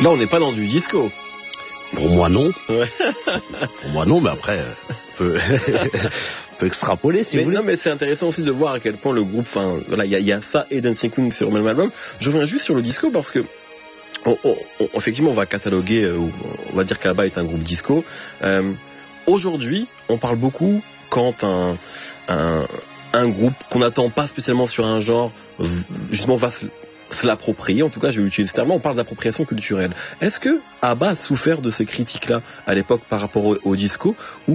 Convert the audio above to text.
Là, on n'est pas dans du disco. Pour moi, non. Ouais. Pour moi, non, mais après, on peut extrapoler si vous voulez. Non, mais c'est intéressant aussi de voir à quel point le groupe, enfin, voilà, il y a ça et Dancing Queen sur le même album. Je reviens juste sur le disco parce que, effectivement, on va cataloguer, on va dire qu'ABBA est un groupe disco. Aujourd'hui, on parle beaucoup quand un groupe qu'on n'attend pas spécialement sur un genre, justement, va se l'approprier. En tout cas, je vais l'utiliser ce terme. On parle d'appropriation culturelle. Est-ce que ABBA a souffert de ces critiques-là à l'époque par rapport au disco, ou